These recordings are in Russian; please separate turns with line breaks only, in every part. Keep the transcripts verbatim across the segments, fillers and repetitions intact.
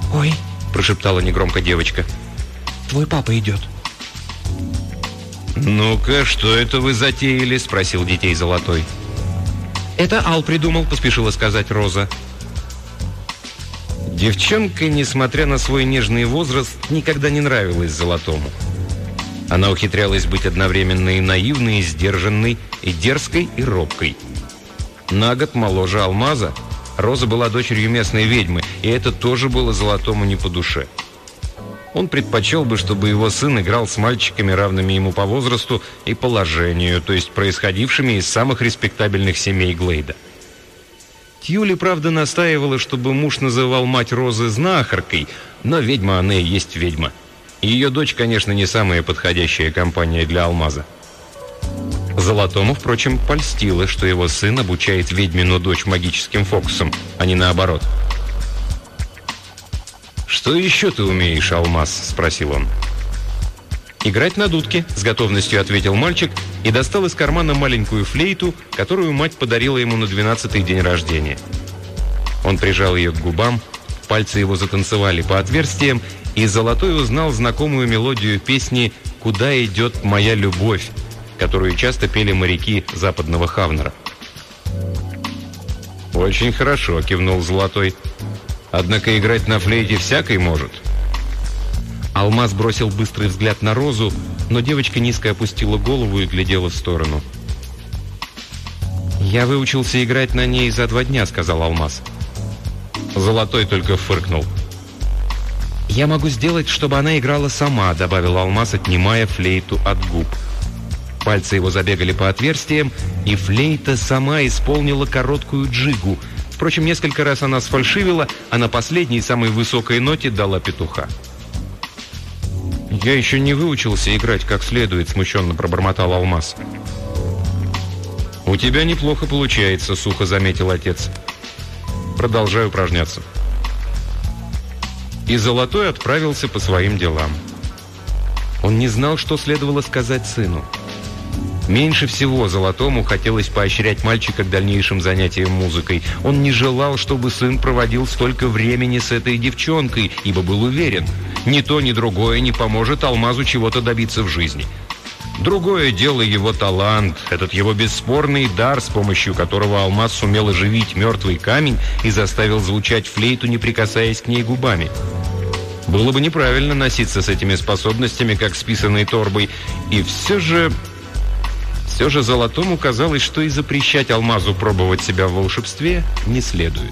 «Ой», – прошептала негромко девочка, – «твой папа идет».
«Ну-ка, что это вы затеяли?» – спросил детей Золотой.
«Это Ал придумал», – поспешила сказать Роза.
Девчонка, несмотря на свой нежный возраст, никогда не нравилась Золотому. Она ухитрялась быть одновременно и наивной, и сдержанной, и дерзкой, и робкой. На год моложе Алмаза, Роза была дочерью местной ведьмы, и это тоже было Золотому не по душе. Он предпочел бы, чтобы его сын играл с мальчиками, равными ему по возрасту и положению, то есть происходившими из самых респектабельных семей Глейда. Тьюли, правда, настаивала, чтобы муж называл мать Розы знахаркой, но ведьма она и есть ведьма. И ее дочь, конечно, не самая подходящая компания для Алмаза. Золотому, впрочем, польстило, что его сын обучает ведьмину дочь магическим фокусам, а не наоборот. «Что еще ты умеешь, Алмаз?» – спросил он. «Играть на дудке», – с готовностью ответил мальчик и достал из кармана маленькую флейту, которую мать подарила ему на двенадцатый день рождения. Он прижал ее к губам, пальцы его затанцевали по отверстиям, и Золотой узнал знакомую мелодию песни «Куда идет моя любовь», которую часто пели моряки западного Хавнера. «Очень хорошо», – кивнул Золотой. «Однако играть на флейте всякий может». Алмаз бросил быстрый взгляд на Розу, но девочка низко опустила голову и глядела в сторону. «Я выучился играть на ней за два дня», — сказал Алмаз. Золотой только фыркнул. «Я могу сделать, чтобы она играла сама», — добавил Алмаз, отнимая флейту от губ. Пальцы его забегали по отверстиям, и флейта сама исполнила короткую джигу. Впрочем, несколько раз она сфальшивила, а на последней, самой высокой ноте дала петуха. «Я еще не выучился играть как следует», — смущенно пробормотал Алмаз. «У тебя неплохо получается», — сухо заметил отец. «Продолжай упражняться». И Золотой отправился по своим делам. Он не знал, что следовало сказать сыну. Меньше всего Золотому хотелось поощрять мальчика к дальнейшим занятиям музыкой. Он не желал, чтобы сын проводил столько времени с этой девчонкой, ибо был уверен, ни то, ни другое не поможет Алмазу чего-то добиться в жизни. Другое дело его талант, этот его бесспорный дар, с помощью которого Алмаз сумел оживить мертвый камень и заставил звучать флейту, не прикасаясь к ней губами. Было бы неправильно носиться с этими способностями, как с писаной торбой, и все же... Все же Золотому казалось, что и запрещать Алмазу пробовать себя в волшебстве не следует.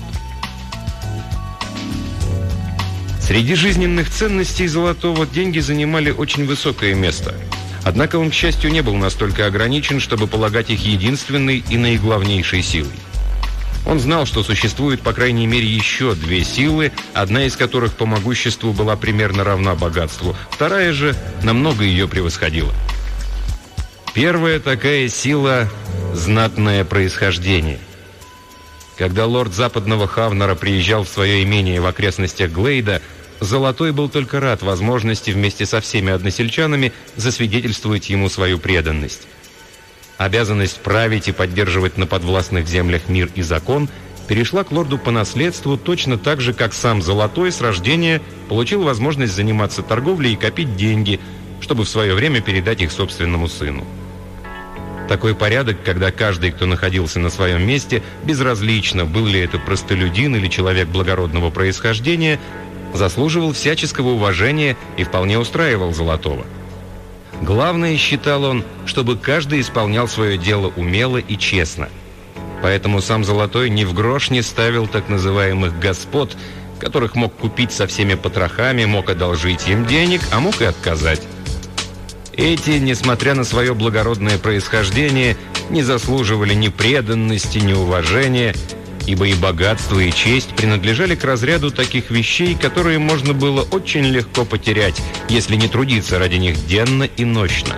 Среди жизненных ценностей Золотого деньги занимали очень высокое место. Однако он, к счастью, не был настолько ограничен, чтобы полагать их единственной и наиглавнейшей силой. Он знал, что существует по крайней мере еще две силы, одна из которых по могуществу была примерно равна богатству, вторая же намного ее превосходила. Первая такая сила – знатное происхождение. Когда лорд западного Хавнера приезжал в свое имение в окрестностях Глейда, Золотой был только рад возможности вместе со всеми односельчанами засвидетельствовать ему свою преданность. Обязанность править и поддерживать на подвластных землях мир и закон перешла к лорду по наследству точно так же, как сам Золотой с рождения получил возможность заниматься торговлей и копить деньги, чтобы в свое время передать их собственному сыну. Такой порядок, когда каждый, кто находился на своем месте, безразлично, был ли это простолюдин или человек благородного происхождения, заслуживал всяческого уважения и вполне устраивал Золотого. Главное, считал он, чтобы каждый исполнял свое дело умело и честно. Поэтому сам Золотой ни в грош не ставил так называемых господ, которых мог купить со всеми потрохами, мог одолжить им денег, а мог и отказать. Эти, несмотря на свое благородное происхождение, не заслуживали ни преданности, ни уважения, ибо и богатство, и честь принадлежали к разряду таких вещей, которые можно было очень легко потерять, если не трудиться ради них денно и нощно.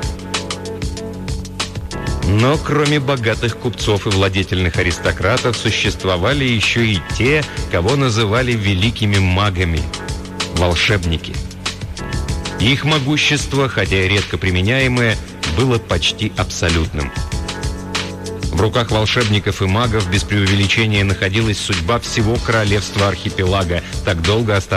Но кроме богатых купцов и владетельных аристократов существовали еще и те, кого называли великими магами – волшебники. Их могущество, хотя и редко применяемое, было почти абсолютным. В руках волшебников и магов без преувеличения находилась судьба всего королевства архипелага, так долго остававшегося